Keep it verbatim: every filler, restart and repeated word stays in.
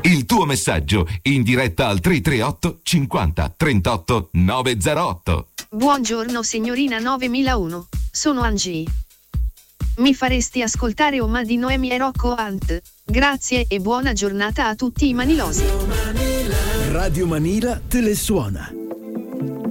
Il tuo messaggio in diretta al tre tre otto cinquanta trentotto novecentotto. Buongiorno signorina novemilauno, sono Angie. Mi faresti ascoltare Oma di Noemi e Rocco Hunt? Grazie e buona giornata a tutti i manilosi. Radio Manila te le suona.